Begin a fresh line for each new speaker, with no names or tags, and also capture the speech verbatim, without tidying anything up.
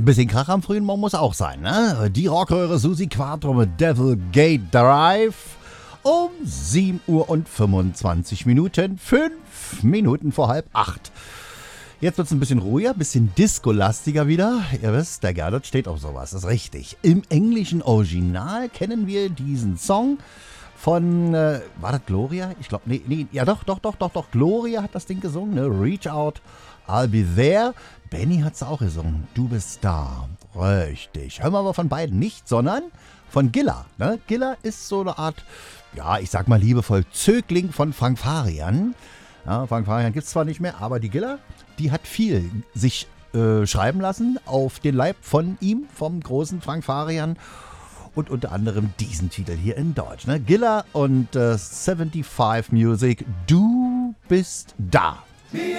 bisschen Krach am frühen Morgen muss auch sein, ne? Die Rockröhre Susi Quattro mit Devil Gate Drive um sieben Uhr und fünfundzwanzig Minuten, fünf Minuten vor halb acht. Jetzt wird es ein bisschen ruhiger, ein bisschen disco-lastiger wieder. Ihr wisst, der Gerdot steht auf sowas, das ist richtig. Im englischen Original kennen wir diesen Song von, äh, war das Gloria? Ich glaube, nee, nee, ja doch, doch, doch, doch, doch, Gloria hat das Ding gesungen, ne? Reach Out, I'll Be There. Benny hat es auch gesungen, Du bist da. Richtig. Hören wir aber von beiden nicht, sondern von Gilla. Ne? Gilla ist so eine Art, ja, ich sag mal liebevoll, Zögling von Frank Farian. Ja, Frank Farian gibt es zwar nicht mehr, aber die Gilla, die hat viel sich äh, schreiben lassen auf den Leib von ihm, vom großen Frank Farian. Und unter anderem diesen Titel hier in Deutsch. Ne? Gilla und äh, fünfundsiebzig Music, Du bist da.